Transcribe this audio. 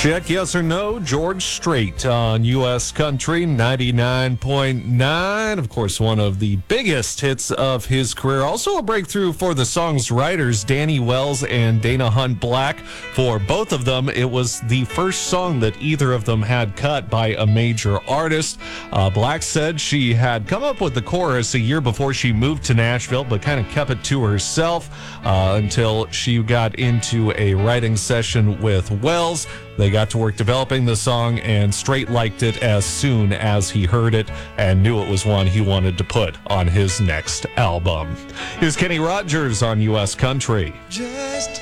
Check yes or no. George Strait on U.S. Country 99.9. Of course, one of the biggest hits of his career. Also a breakthrough for the song's writers, Danny Wells and Dana Hunt Black. For both of them, it was the first song that either of them had cut by a major artist. Black said she had come up with the chorus a year before she moved to Nashville, but kind of kept it to herself until she got into a writing session with Wells. They got to work developing the song, and Strait liked it as soon as he heard it and knew it was one he wanted to put on his next album. Here's Kenny Rogers on U.S. Country.